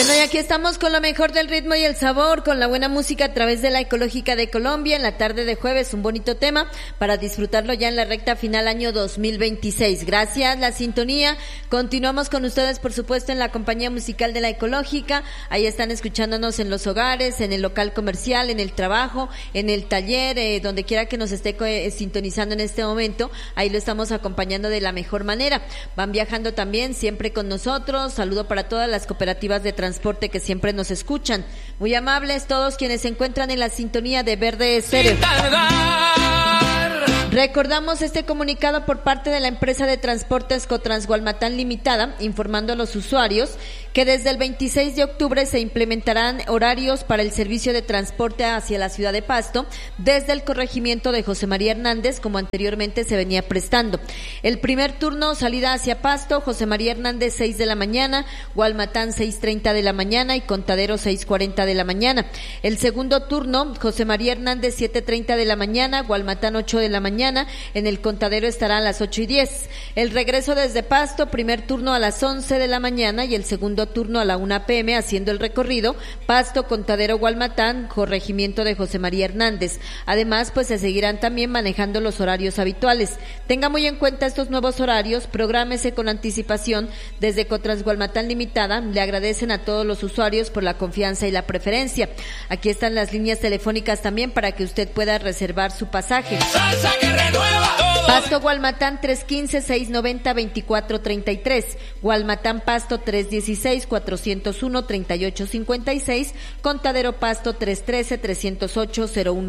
Bueno, y aquí estamos con lo mejor del ritmo y el sabor, con la buena música a través de la Ecológica de Colombia en la tarde de jueves, un bonito tema para disfrutarlo ya en la recta final año 2026. Gracias, la sintonía. Continuamos con ustedes, por supuesto, en la compañía musical de la Ecológica. Ahí están escuchándonos en los hogares, en el local comercial, en el trabajo, en el taller, donde quiera que nos esté sintonizando en este momento. Ahí lo estamos acompañando de la mejor manera. Van viajando también siempre con nosotros. Saludo para todas las cooperativas de transporte que siempre nos escuchan. Muy amables todos quienes se encuentran en la sintonía de Verde Estéreo. Recordamos este comunicado por parte de la empresa de transportes Cotrans Gualmatán Limitada, informando a los usuarios que desde el 26 de octubre se implementarán horarios para el servicio de transporte hacia la ciudad de Pasto desde el corregimiento de José María Hernández, como anteriormente se venía prestando. El primer turno, salida hacia Pasto, José María Hernández 6 de la mañana, Gualmatán 6:30 de la mañana y Contadero 6:40 de la mañana. El segundo turno, José María Hernández 7:30 de la mañana, Gualmatán 8 de la mañana, en el Contadero estará a las 8:10. El regreso desde Pasto, primer turno a las 11 de la mañana y el segundo turno a la 1 p.m. haciendo el recorrido Pasto, Contadero, Gualmatán, corregimiento de José María Hernández. Además, pues se seguirán también manejando los horarios habituales. Tenga muy en cuenta estos nuevos horarios, prográmese con anticipación. Desde Cotrans Gualmatán Limitada le agradecen a todos los usuarios por la confianza y la preferencia. Aquí están las líneas telefónicas también para que usted pueda reservar su pasaje. Pasto Gualmatán 315-690-2433, Gualmatán Pasto 316-401-3856, Contadero Pasto 313-308-01.